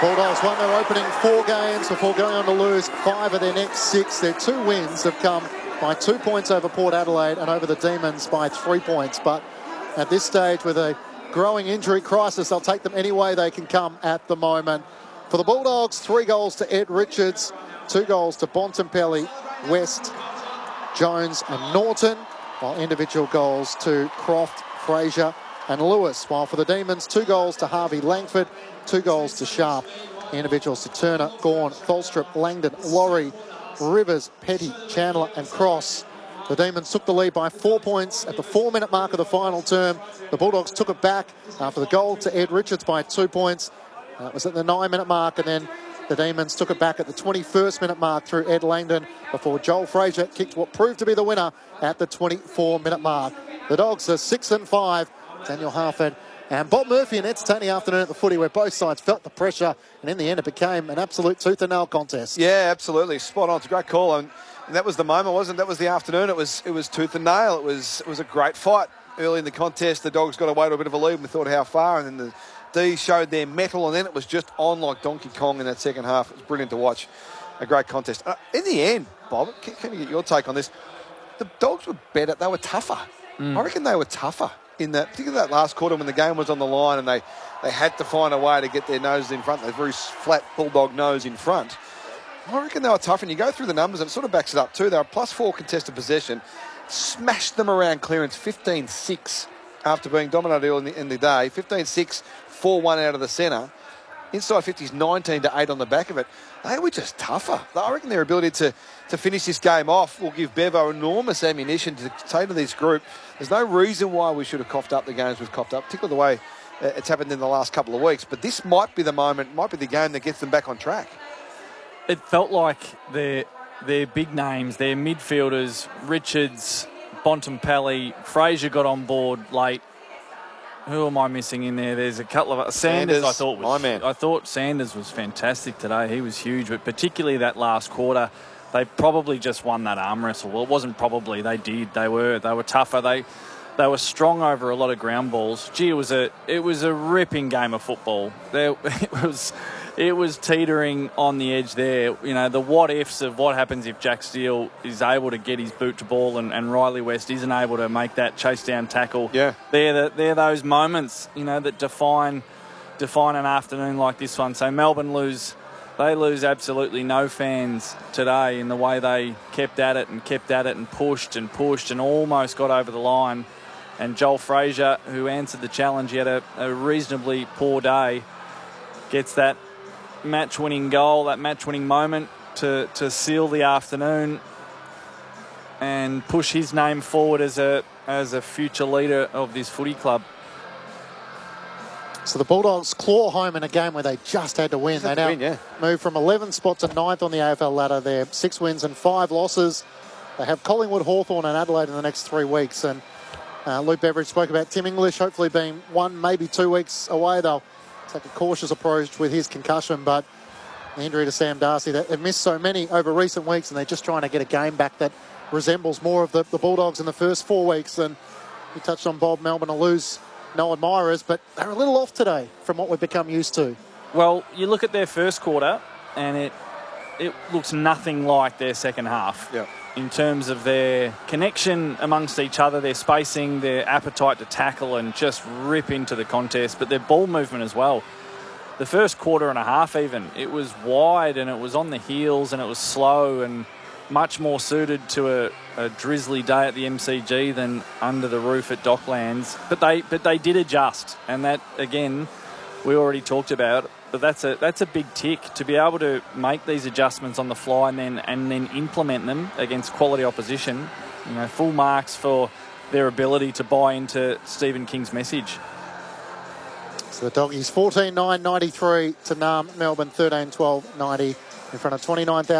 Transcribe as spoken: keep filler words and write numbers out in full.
Bulldogs won their opening four games before going on to lose five of their next six. Their two wins have come by two points over Port Adelaide and over the Demons by three points. But at this stage, with a growing injury crisis, they'll take them any way they can come at the moment. For the Bulldogs, three goals to Ed Richards, two goals to Bontempelli, West, Jones and Norton, while individual goals to Croft, Fraser and Lewis. While for the Demons, two goals to Harvey Langford, two goals to Sharp, individuals to Turner, Gawn, Tholstrup, Langdon, Laurie, Rivers, Petty, Chandler and Cross. The Demons took the lead by four points at the four-minute mark of the final term. The Bulldogs took it back after the goal to Ed Richards by two points. Uh, it was at the nine-minute mark, and then the Demons took it back at the twenty-first minute mark through Ed Langdon before Joel Fraser kicked what proved to be the winner at the twenty-four minute mark. The Dogs are six and five. Daniel Harford and Bob Murphy, an entertaining afternoon at the footy where both sides felt the pressure, and in the end it became an absolute tooth and nail contest. Yeah, absolutely. Spot on. It's a great call. And, and that was the moment, wasn't it? That was the afternoon. It was it was tooth and nail. It was it was a great fight early in the contest. The Dogs got away to a bit of a lead, and we thought how far, and then the D's showed their mettle, and then it was just on like Donkey Kong in that second half. It was brilliant to watch. A great contest. Uh, in the end, Bob, can, can you get your take on this? The Dogs were better. They were tougher. Mm. I reckon they were tougher in that, particularly that last quarter when the game was on the line and they, they had to find a way to get their noses in front, their very flat Bulldog nose in front. I reckon they were tough, and you go through the numbers and it sort of backs it up too. They were plus four contested possession, smashed them around clearance fifteen six after being dominated early in the, in the day, fifteen six, four one out of the centre. Inside fifties, nineteen to eight on the back of it. They were just tougher. I reckon their ability to, to finish this game off will give Bevo enormous ammunition to say to this group, there's no reason why we should have coughed up the games we've coughed up, particularly the way it's happened in the last couple of weeks. But this might be the moment, might be the game that gets them back on track. It felt like their, their big names, their midfielders, Richards, Bontempelli, Fraser got on board late. Who am I missing in there? There's a couple of... Sanders, Sanders I thought was... My man. I thought Sanders was fantastic today. He was huge, but particularly that last quarter, they probably just won that arm wrestle. Well, it wasn't probably. They did. They were They were tougher. They they were strong over a lot of ground balls. Gee, it was a it was a ripping game of football. There, it was... It was teetering on the edge there. You know, the what-ifs of what happens if Jack Steele is able to get his boot to ball and, and Riley West isn't able to make that chase-down tackle. Yeah. They're, the, they're those moments, you know, that define define an afternoon like this one. So Melbourne lose, they lose absolutely no fans today in the way they kept at it and kept at it and pushed and pushed and almost got over the line. And Joel Fraser, who answered the challenge, he had a, a reasonably poor day, gets that match-winning goal, that match-winning moment to, to seal the afternoon and push his name forward as a as a future leader of this footy club. So the Bulldogs claw home in a game where they just had to win. Just they had to now win, yeah. move from eleventh spot to ninth on the A F L ladder. They're six wins and five losses. They have Collingwood, Hawthorn and Adelaide in the next three weeks. And uh, Luke Beveridge spoke about Tim English hopefully being one, maybe two weeks away. They'll take a cautious approach with his concussion, but the injury to Sam Darcy, they've missed so many over recent weeks, and they're just trying to get a game back that resembles more of the, the Bulldogs in the first four weeks. And you touched on Bob, Melbourne will lose no admirers, but they're a little off today from what we've become used to. Well, you look at their first quarter, and it it looks nothing like their second half. Yeah. In terms of their connection amongst each other, their spacing, their appetite to tackle and just rip into the contest, but their ball movement as well. The first quarter and a half even, it was wide and it was on the heels and it was slow and much more suited to a, a drizzly day at the M C G than under the roof at Docklands. But they but they did adjust, and that, again, we already talked about. But that's a that's a big tick to be able to make these adjustments on the fly and then and then implement them against quality opposition. You know, full marks for their ability to buy into Stephen King's message. So the Doggies fourteen nine ninety-three to Nam, Melbourne thirteen twelve ninety in front of twenty-nine thousand.